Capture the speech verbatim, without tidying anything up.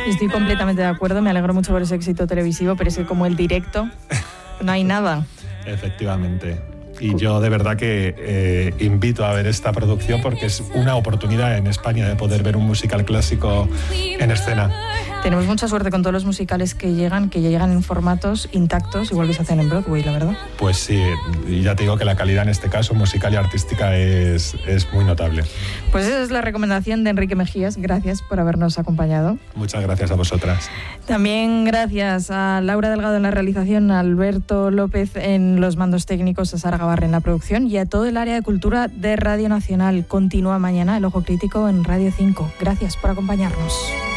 Estoy completamente de acuerdo, me alegro mucho por ese éxito televisivo, pero es que como el directo, no hay nada. Efectivamente. Y yo de verdad que eh, invito a ver esta producción porque es una oportunidad en España de poder ver un musical clásico en escena. Tenemos mucha suerte con todos los musicales que llegan, que ya llegan en formatos intactos, igual que se hacen en Broadway, la verdad. Pues sí, y ya te digo que la calidad en este caso musical y artística es, es muy notable. Pues esa es la recomendación de Enrique Mejías, gracias por habernos acompañado. Muchas gracias a vosotras. También gracias a Laura Delgado en la realización, a Alberto López en los mandos técnicos, a Sara Gabarre en la producción y a todo el área de cultura de Radio Nacional. Continúa mañana El Ojo Crítico en Radio cinco. Gracias por acompañarnos.